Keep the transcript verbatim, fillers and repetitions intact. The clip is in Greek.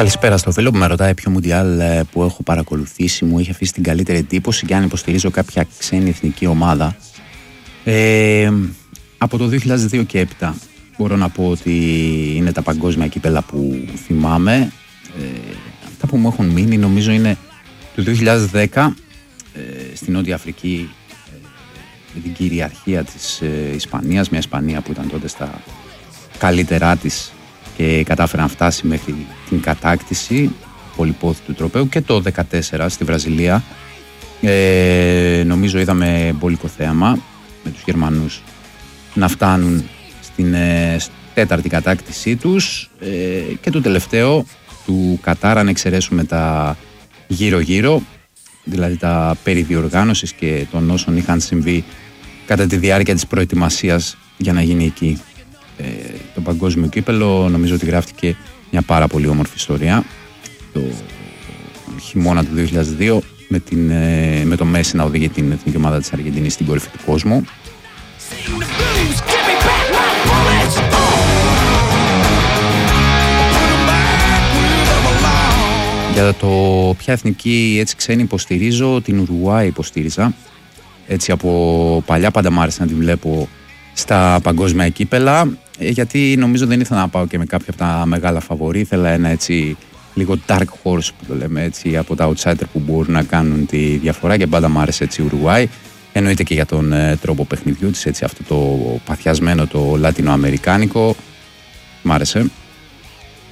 Καλησπέρα στο φίλο που με ρωτάει ποιο Μουντιάλ που έχω παρακολουθήσει μου έχει αφήσει την καλύτερη εντύπωση και αν υποστηρίζω κάποια ξένη εθνική ομάδα. Ε, από το δύο χιλιάδες δύο και έπειτα μπορώ να πω ότι είναι τα παγκόσμια κύπελα που θυμάμαι. Ε, αυτά που μου έχουν μείνει νομίζω είναι το δύο χιλιάδες δέκα ε, στην Νότια Αφρική ε, με την κυριαρχία της ε, Ισπανίας, μια Ισπανία που ήταν τότε στα καλύτερά της και κατάφερε να φτάσει μέχρι την κατάκτηση πολυπόθη του τροπαίου, και το δεκατέσσερα στη Βραζιλία ε, νομίζω είδαμε εμπόλικο θέαμα με τους Γερμανούς να φτάνουν στην ε, τέταρτη κατάκτησή τους ε, και το τελευταίο του Κατάρ, αν εξαιρέσουμε τα γύρω-γύρω, δηλαδή τα περί διοργάνωσης και των όσων είχαν συμβεί κατά τη διάρκεια της προετοιμασίας για να γίνει εκεί ε, το παγκόσμιο κύπελο. Νομίζω ότι γράφτηκε μια πάρα πολύ όμορφη ιστορία το χειμώνα του δύο χιλιάδες δύο με, την, ε, με το Μέση να οδηγεί την εθνική ομάδα της Αργεντινής στην κορυφή του κόσμου. Για το ποια εθνική έτσι ξένη υποστηρίζω, την Ουρουάη υποστήριζα. Έτσι από παλιά πάντα μ' άρεσε να την βλέπω στα παγκόσμια κύπελα, γιατί νομίζω δεν ήθελα να πάω και με κάποια από τα μεγάλα φαβορί. Ήθελα ένα έτσι λίγο dark horse που το λέμε, έτσι, από τα outsider που μπορούν να κάνουν τη διαφορά, και πάντα μ' άρεσε έτσι η Ουρουάη. Εννοείται και για τον ε, τρόπο παιχνιδιού της, έτσι, αυτό το παθιασμένο, το λατινοαμερικάνικο. Μ' άρεσε.